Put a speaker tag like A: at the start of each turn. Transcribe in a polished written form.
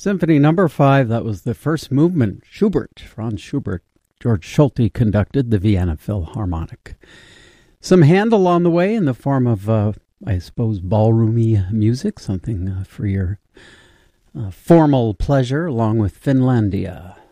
A: Symphony Number 5, that was the first movement. Schubert, Franz Schubert. George Solti conducted the Vienna Philharmonic. Some Handel on the way in the form of, I suppose, ballroomy music, something for your formal pleasure, along with Finlandia.